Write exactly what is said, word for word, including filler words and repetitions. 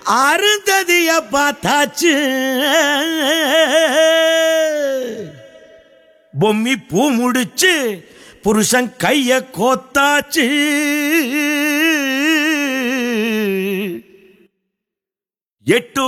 அருந்ததிய பார்த்தாச்சு, பொம்மி பூ முடிச்சு புருஷன் கைய கோத்தாச்சு. எட்டு